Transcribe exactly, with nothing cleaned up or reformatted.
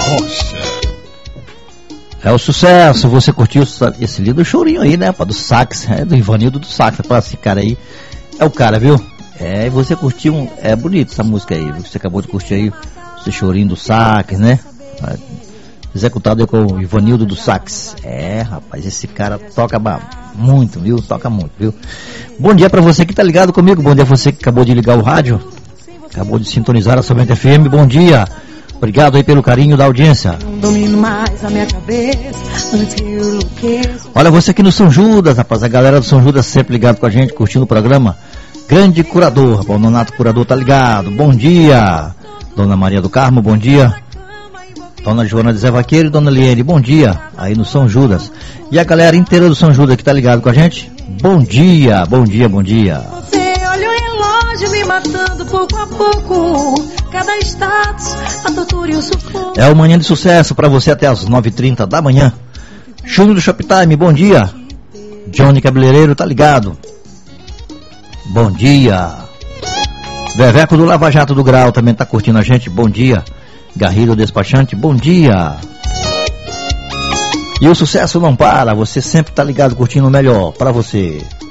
Rocha. É o sucesso, você curtiu esse lindo chorinho aí, né, pá, do sax, é, do Ivanildo do sax, pá, esse cara aí é o cara, viu? É, você curtiu, um, é bonito essa música aí, você acabou de curtir aí esse chorinho do sax, né? Executado aí com o Ivanildo do sax. É, rapaz, esse cara toca muito, viu? Toca muito, viu? Bom dia pra você que tá ligado comigo, bom dia a você que acabou de ligar o rádio, acabou de sintonizar a Somente F M, bom dia. Obrigado aí pelo carinho da audiência. Olha você aqui no São Judas, rapaz, a galera do São Judas sempre ligado com a gente, curtindo o programa. Grande Curador, o Nonato Curador tá ligado, bom dia. Dona Maria do Carmo, bom dia. Dona Joana de Zé Vaqueiro e Dona Liene, bom dia, aí no São Judas. E a galera inteira do São Judas que tá ligado com a gente, bom dia, bom dia, bom dia. Você olha o relógio me matando pouco a pouco, cada status, a tortura e o sufoco. É o Manhã de Sucesso pra você até as nove e trinta da manhã. Júnior do Shoptime, bom dia. Johnny Cabeleireiro, tá ligado? Bom dia. Veveco do Lava Jato do Grau também tá curtindo a gente, bom dia. Garrido Despachante, bom dia. E o sucesso não para, você sempre tá ligado curtindo o melhor pra você.